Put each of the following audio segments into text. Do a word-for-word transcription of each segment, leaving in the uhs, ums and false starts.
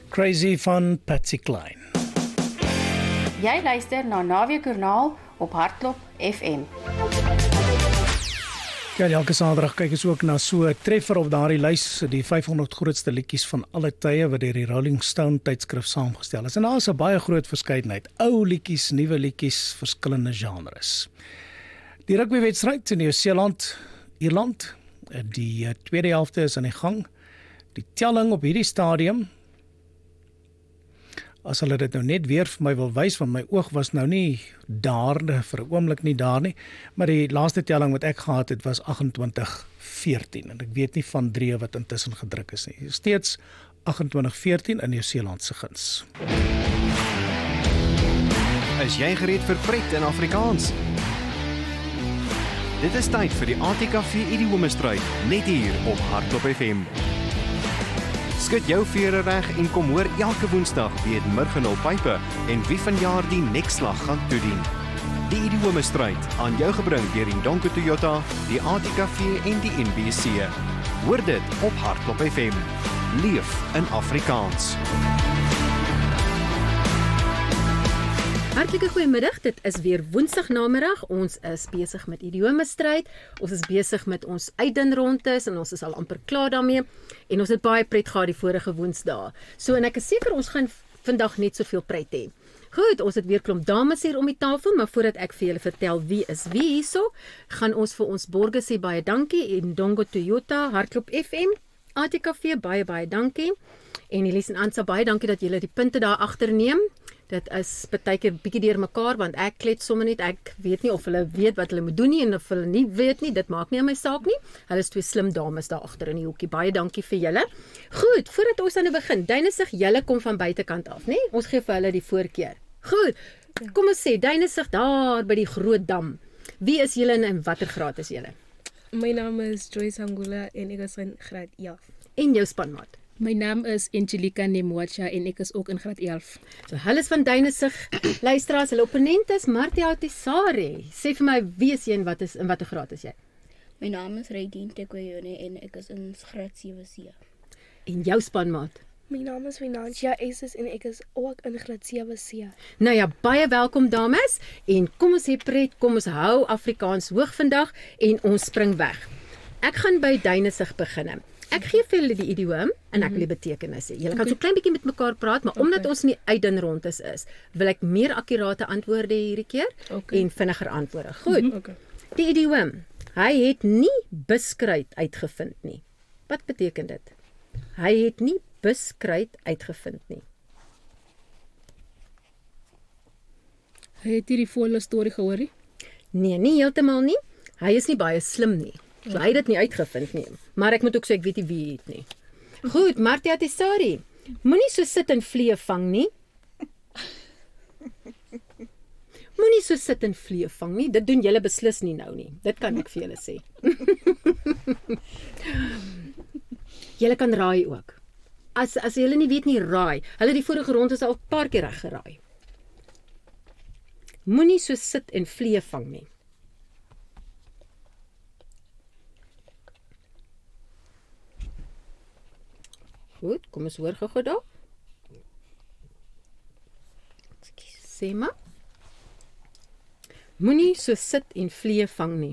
Crazy van Patsy Cline. Jy luister na Naweek Joernaal op Hardklop F M. Ja, elke Saterdag kyk ons ook na so 'n treffer op daardie lys, die vyfhonderd grootste liedjies van alle tye wat deur die Rolling Stone tydskrif saamgestel is. En daar is 'n baie groot verskeidenheid, ou liedjies, nuwe liedjies, verskillende genres. Die rugbywedstryd in Nieu-Seeland, Ierland, die tweede helfte is aan die gang. Die telling op hierdie stadium, as hulle dit nou net weer vir my wil wys, want my oog was nou nie daar, vir 'n oomblik nie daar nie, maar die laaste telling wat ek gehad het was agt-en-twintig veertien, en ek weet nie van drie wat intussen gedruk is nie. Steeds agt-en-twintig veertien in Nieu-Seeland se guns. Is jy gereed vir pret in Afrikaans? Dit is tyd vir die A T K V Idiomestryd, net hier op Hardklop F M. Skud jou vere reg en kom hoor elke Woensdag wie het Murgenol Pype en wie vanjaar die nekslag gaan toedien. Die Idiomestryd aan jou gebring deur die Donko Toyota, die A T K V en die N B C. Hoor dit op Hardklop F M. Leef in Afrikaans. Hartlike goeiemiddag, dit is weer Woensdag namiddag. Ons is besig met idiomestryd. Ons is besig met ons uitdinrondes en ons is al amper klaar daarmee. En ons het baie pret gehad die vorige Woensdae. So en ek is seker ons gaan vandag net soveel pret hê. Goed, ons het weer klomp dames hier om die tafel, maar voordat ek vir julle vertel wie is wie hierso, gaan ons vir ons borgers sê baie dankie en Dongo Toyota, Hardklop F M, A T K V, baie baie dankie. En Elise en Ansa, baie dankie dat julle die punte daar agter neem. Dit is partykeer bietjie deur mekaar, want ek klets sommer net, ek weet nie of hulle weet wat hulle moet doen nie, en of hulle nie weet nie, dit maak nie aan my saak nie. Hulle is twee slim dames daar agter in die hoekie, baie dankie vir julle. Goed, voordat ons aan nou begin, Duinesig, julle kom van buitekant af, nee? Ons gee vir hulle die voorkeur. Goed, kom ons sê, Duinesig daar by die groot dam. Wie is julle en in watter graad is julle? My naam is Joyce Angula en ek is in graad elf. En jou spanmaat? My naam is Angelica Nemwacha en ek is ook in graad elf. So hulle is van Duinesig. Luisteraars, hulle opponent is Martia Tisare. Sê vir my, wie is jy en wat is in watter graad is jy? My naam is Raydeen Tekwayone en ek is in graad sewe C. En jou spanmaat? My naam is Finantia Eses en ek is ook in graad sewe C. Nou ja, baie welkom dames. En kom ons hê pret, kom ons hou Afrikaans hoog vandag en ons spring weg. Ek gaan by Duinesig begin. Ek gee vir julle die idioom en ek wil die betekenis hê. Julle kan so klein bietjie met mekaar praat, maar omdat ons nie uitdinrondes is, wil ek meer akkurate antwoorde hierdie keer okay. en vinniger antwoorde. Goed. Mm-hmm. Okay. Die idioom. Hy het nie buskruit uitgevind nie. Wat beteken dit? Hy het nie buskruit uitgevind nie. Hy het hierdie volle storie gehoor nie? Nee, nie heeltemal nie. Hy is nie baie slim nie. So hy het dit nie uitgevind nie. Maar ek moet ook sê ek weet nie wie het nie. Goed, Martia Tisari. Moenie so sit en vlee vang nie. Moenie so sit en vlee vang nie. Dit doen julle beslis nie nou nie. Dit kan ek vir julle sê. Julle kan raai ook. As as julle nie weet nie, raai. Hulle die vorige rondes al 'n paar keer reg geraai. Moenie so sit en vlee vang nie. Goed, kom ons hoor gou-gou daar. Sê maar. Moenie so sit en vlee vang nie.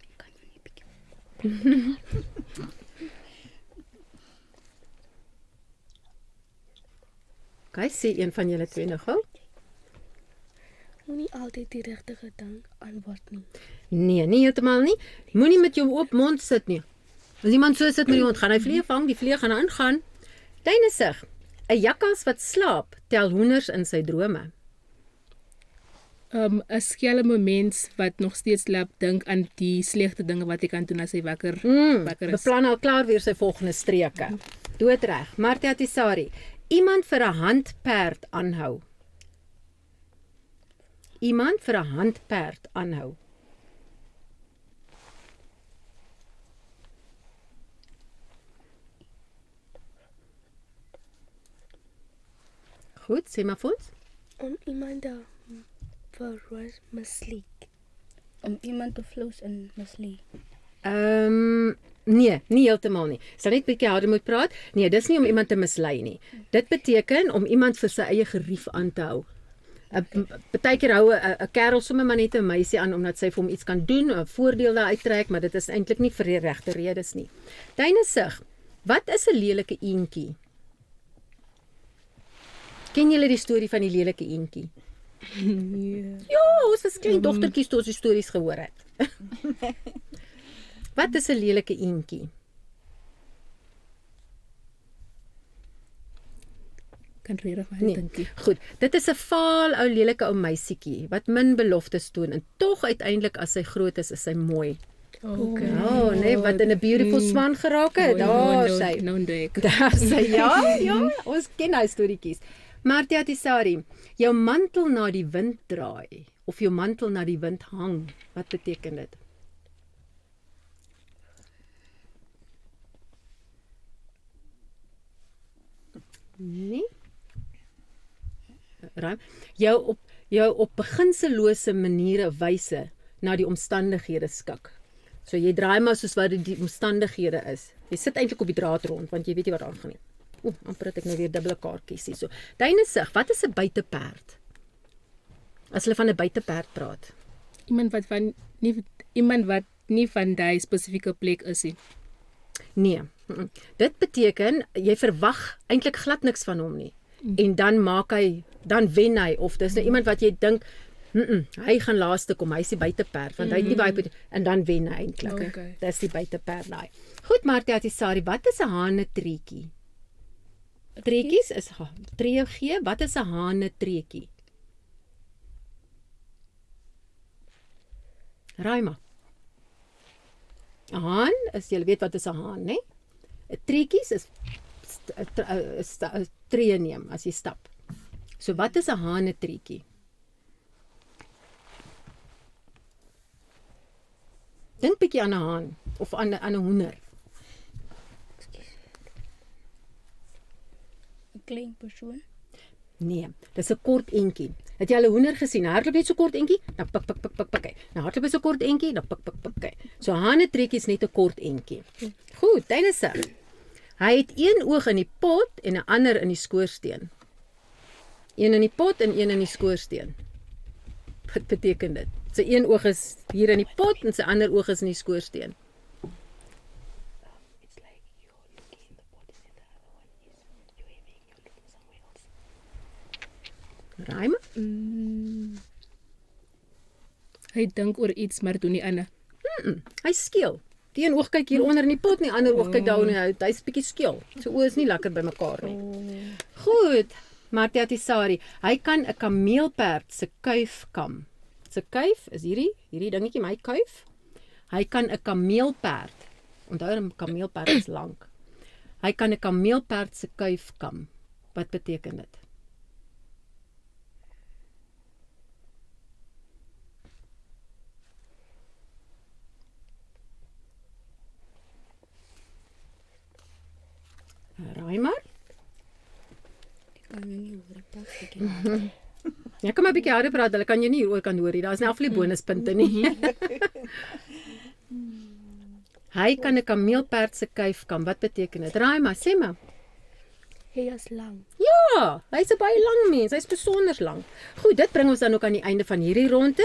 Kyk, sê een van julle twee nou gou. Moenie altyd die regte ding antwoord nie. Nee, nie heeltemal nie. Moenie met jou oop mond sit nie. As iemand so sit met die mond, gaan hy vlee vang, die vlee gaan ingaan. Duinesig, 'n jakkals wat slaap, tel hoenders in sy drome. Um, 'n skelme mens wat nog steeds slaap, dink aan die slegte dinge wat hy kan doen as hy wakker, Mm, wakker is. beplan al klaar weer sy volgende streke. Doodreg. Martia Tisari, iemand vir 'n handperd aanhou. Iemand vir 'n handperd aanhou. Goed, sê maar vir ons. Om iemand te vermisleid. Om iemand te vloos en misleid. Ehm, um, Nee, nie heeltemal nie. Sal net bietjie harder moet praat. Nee, dis nie om iemand te mislei nie. Dit beteken om iemand vir sy eie gerief aan te hou. 'n Partykeer hou 'n 'n kerel sommer maar net 'n meisie aan omdat sy vir hom iets kan doen, 'n voordeel daar uittrek, maar dit is eintlik nie vir die regte redes nie. Tyne sig, wat is 'n lelike eentjie? Ken julle die storie van die lelike eentjie? Nee. Ja, ons was klein dogtertjies toe ons die stories gehoor het. Wat is 'n lelike eentjie? Kan regtig baie Nee. dink. Goed, dit is 'n vaal ou lelike ou meisietjie wat min beloftes toon en tog uiteindelik as sy groot is, is sy mooi. Okay. Oh, nee, wat in 'n beautiful swan geraak het. Daar sy. Nou dink. Daar sy. Ja, ja, ons ken daai storieetjies. Martia Tisari, jou mantel na die wind draai of jou mantel na die wind hang. Wat beteken dit? Nee. Raai. Jou op jou op beginsellose maniere wyse na die omstandighede skik. So jy draai maar soos wat die omstandighede is. Jy sit eintlik op die draad rond want jy weet nie wat aangaan nie. Oeh, amper het ek nou weer dubbele kaartjies hier. So, Tyne sig, wat is 'n buiteperd? As hulle van 'n buiteperd praat. Iemand wat van nie iemand wat nie van daai spesifieke plek is nie. Nee. Mm-mm. Dit beteken jy verwag eintlik glad niks van hom nie. Mm. En dan maak hy, dan wen hy of dis nou mm. iemand wat jy dink, mm hy gaan laaste kom, hy is die buiteperd want mm. hy het nie baie en dan wen hy eintlik. Okay. Dis die buiteperd daai. Goed, Martia Tisari, wat is 'n hanetreetjie? Treetjies is tree gee, wat is 'n hanetreetjie? Raima. 'n Haan is, jy weet wat is 'n haan, né? 'n Treetjies is 'n tree neem as jy stap. So wat is 'n hanetreetjie? Dink bietjie aan 'n haan of aan 'n aan 'n hoender. 'n Klein persoon. Nee, dis 'n kort entjie. Het jy al 'n hoender gesien? Hardloop net so kort entjie, dan pik pik pik pik pik. Nou hardloop so kort entjie, dan pik pik pik. So hanetreetjie is net 'n kort entjie. Goed, Tyne sig. Hy het een oog in die pot en 'n ander in die skoorsteen. Een in die pot en een in die skoorsteen. Wat beteken dit? Sy een oog is hier in die pot en sy ander oog is in die skoorsteen. Raima? Mm, Hy dink oor iets maar doen nie ander. Mm, hy skeel. Die een oog kyk hier onder in die pot en die ander oog kyk daaronder. Hy hy's bietjie skeel. Sy oë is nie lekker by mekaar nie. Goed, Martia Tisari, hy kan 'n kameelperd se kuif kam. Sy kuif is hierdie, hierdie dingetjie, my kuif. Hy kan 'n kameelperd. Onthou 'n kameelperd is lank. Hy kan 'n kameelperd se kuif kam. Wat beteken dit? Raai maar. Ek kan nou nie hoor pas ek. Ja, kom maar 'n bietjie harder praat, hulle kan jou nie hieroor kan hoor nie. Daar's nie aflie bonuspunte nie. Hy kan 'n kameelperd se kuif kam. Wat beteken dit? Raai maar, sê maar. hy is lang. Ja, hy's 'n baie lang mens. Hy's besonder lank. Goed, dit bring ons dan ook aan die einde van hierdie ronde.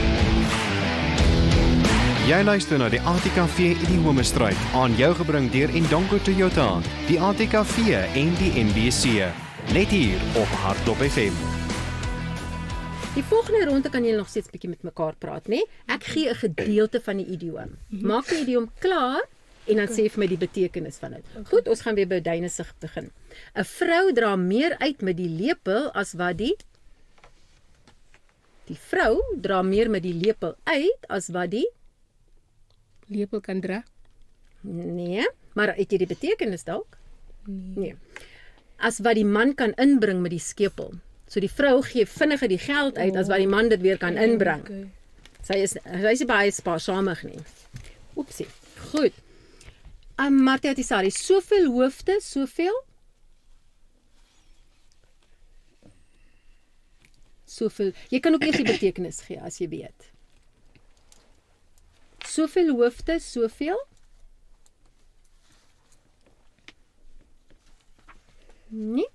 Jy luister na die A T K V Idiome-stryd aan jou gebring deur Indongo Toyota, die A T K V en die N B C. Net hier op Hardop F M. Die volgende ronde kan julle nog steeds bietjie met mekaar praat, né? Ek gee 'n gedeelte van die idioom. Maak die idioom klaar en dan sê vir my die betekenis van dit. Goed, ons gaan weer by Tyne sig begin. 'n Vrou dra meer uit met die lepel as wat die Die vrou dra meer met die lepel uit as wat die Lepel kan dra. Nee, maar het jy die betekenis dalk? Nee. As wat die man kan inbring met die skepel. So die vrou gee vinniger die geld uit as wat die man dit weer kan inbring. Okay. Sy is sy is nie baie spaarsamig nie. Oepsie. Goed. Um, Martia Tisari, soveel hoofde, soveel? Soveel. Jy kan ook eers die betekenis gee as jy weet. Soveel hoofde, soveel? Nee.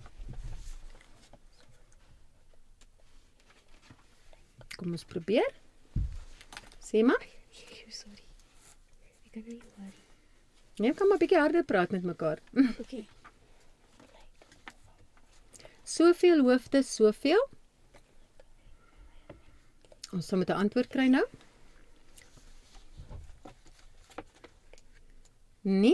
Kom ons probeer. Sê maar. Sorry. Ek kan nie hoor. Jy kan maar bietjie harder praat met mekaar. Okay. Soveel hoofde, soveel. Ons sal met 'n antwoord kry nou. Nee.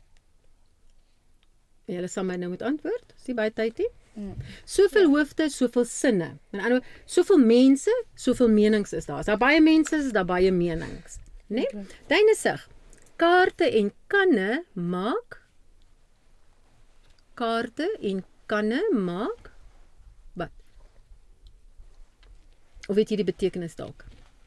Julle sal my nou moet antwoord. Is nie baie tyd nie. Mm. Soveel hoofde, soveel sinne. Met ander woorde, soveel mense, soveel menings is daar. As daar baie mense is, is daar baie menings, né? Nee? Dyne sig. Kaarte en kanne maak kaarte en kanne maak wat? Of weet jy die betekenis dalk?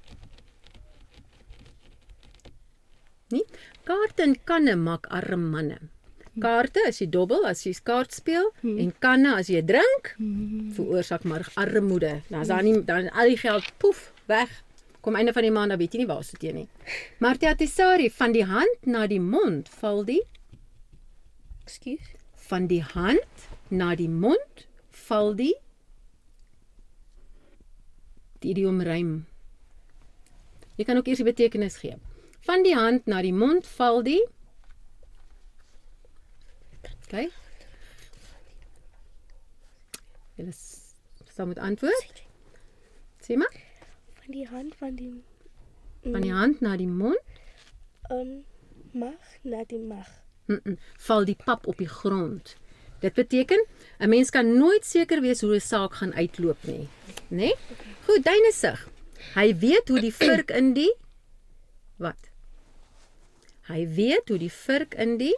Nee? Kaarte en kanne maak arm manne. Kaarte as jy dobbel, as jy kaart speel hmm. en kanne as jy drink, hmm. veroorsaak maar armoede. Dan is daar nie dan al die geld poef weg. Kom einde van die maand dan weet jy nie waar sit jy nie. Martia Tesari, van die hand na die mond val die Ekskuus. Van die hand na die mond val die die idiom rym. Jy kan ook eers die betekenis gee. Van die hand na die mond val die Okay. Julle sal moet antwoord. Sê maar. Van die hand van die Van die hand na die mond um, mag na die mag. mm -mm, val die pap op die grond. Dit beteken 'n mens kan nooit seker wees hoe 'n saak gaan uitloop nie, né? Nee? Goed, Dyne sig. Hy weet hoe die vurk in die wat? Hy weet hoe die vurk in die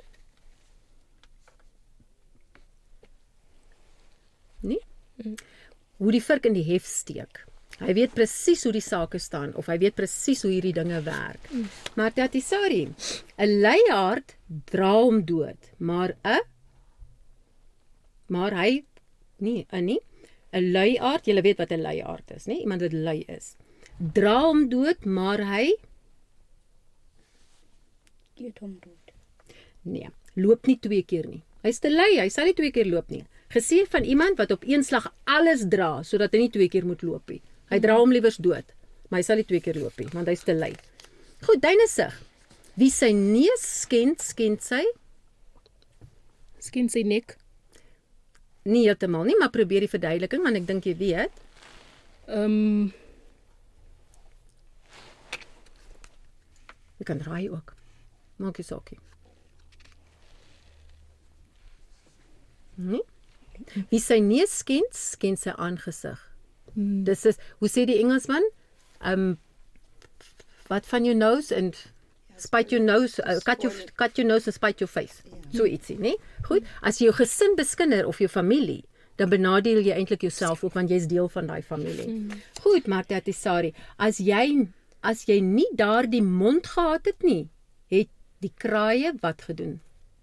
Nee? Hoe die vurk in die hef steek. Hy weet presies hoe die sake staan of hy weet presies hoe hierdie dinge werk. Mm. Maar Tatisari, 'n luiaard dra hom dood, maar 'n maar hy nee, 'n nie. 'n Luiaard, jy weet wat 'n luiaard is, nê? Iemand wat lui is. Dra hom dood, maar hy Eet hom dood. Nee, loop nie twee keer nie. Hy's te lui, hy sal nie twee keer loop nie. Gesê van iemand wat op een slag alles dra sodat hy nie twee keer moet loop nie. Hy dra hom liewers dood, maar hy sal nie twee keer loop nie, want hy's te lui. Goed, Dyne sig. Wie sy neus skend, skend sy? Skend sy nek. Nie heeltemal nie, maar probeer die verduideliking want ek dink jy weet. Ehm um, Jy kan raai ook. Maak jy saakie. Nee? Wie sy neus skend, skend sy aangesig. Hmm. Dis is, hoe sê die Engelsman? Um, wat van your nose and spite your nose, uh, cut, your, cut your nose and spite your face. So ietsie, nee? Goed, as jy jou gesin beskinder of jou familie, dan benadeel jy eintlik jouself ook, want jy's deel van daai familie. Hmm. Goed, Martia Tesari, as jy, as jy nie daar die mond gehad het nie, het die kraaie wat gedoen?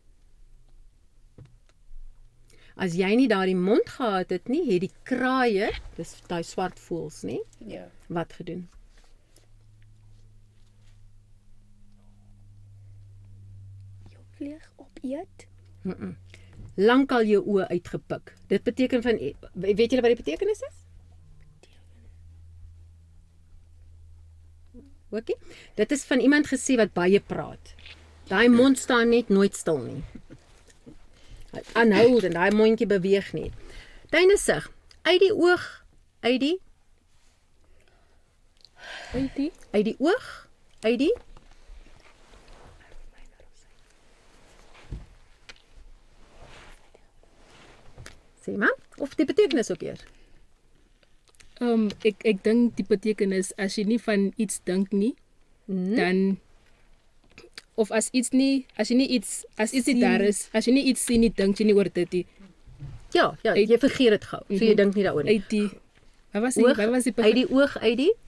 As jy nie daar die mond gehad het nie, het die kraaie, dis daai swart voëls, nie? Ja. Wat gedoen? Jou vleeg opeet. Mm -mm. Lankal jou oë uitgepik. Dit beteken van, weet julle wat die betekenis is? Okay. Dit is van iemand gesê wat baie praat. Daai mond staan net nooit stil nie. Aanhoud en daai mondjie beweeg nie. Dyne sig, uit die oog, uit die uit die uit die oog, uit die Sê maar, of die betekenis ook eers. Ehm um, ek ek dink die betekenis as jy nie van iets dink nie, mm. dan of as iets nie, as jy nie iets as iets nie daar is, as jy nie iets sien nie, dink jy nie oor dit nie. Ja, ja, jy vergeet dit gou. So jy dink nie daaroor nie. Uit die Wat was die oog, wat was die uit die oog, uit die